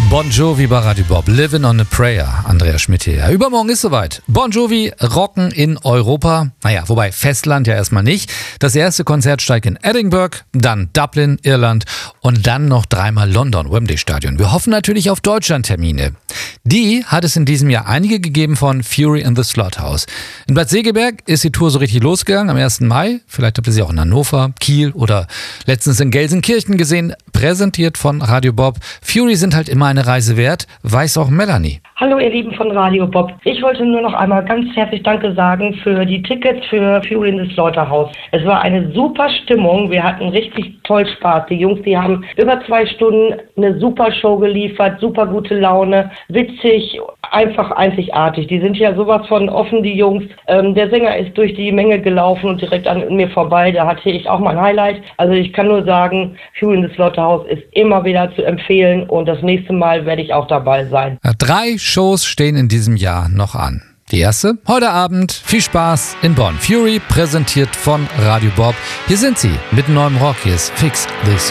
Bon Jovi bei Radio Bob, Living on a Prayer, Andreas Schmidt hier. Übermorgen ist soweit. Bon Jovi rocken in Europa. Naja, wobei Festland ja erstmal nicht. Das erste Konzert steigt in Edinburgh, dann Dublin, Irland und dann noch dreimal London, Wembley Stadion. Wir hoffen natürlich auf Deutschland-Termine. Die hat es in diesem Jahr einige gegeben von Fury in the Slaughterhouse. In Bad Segeberg ist die Tour so richtig losgegangen am 1. Mai. Vielleicht habt ihr sie auch in Hannover, Kiel oder letztens in Gelsenkirchen gesehen. Präsentiert von Radio Bob. Fury sind halt immer eine Reise wert, weiß auch Melanie. Hallo ihr Lieben von Radio Bob. Ich wollte nur noch einmal ganz herzlich Danke sagen für die Tickets für Fury in the Slaughterhouse. Es war eine super Stimmung. Wir hatten richtig toll Spaß. Die Jungs, die haben über 2 Stunden eine super Show geliefert, super gute Laune, witzig, einfach einzigartig. Die sind ja sowas von offen, die Jungs. Der Sänger ist durch die Menge gelaufen und direkt an mir vorbei. Da hatte ich auch mal ein Highlight. Also ich kann nur sagen, Fury in the Slaughterhouse ist immer wieder zu empfehlen und das nächste Mal werde ich auch dabei sein. 3 Shows stehen in diesem Jahr noch an. Die erste, heute Abend, viel Spaß in Bonn. Fury, präsentiert von Radio Bob. Hier sind sie mit neuem Rock. Hier ist Fix This.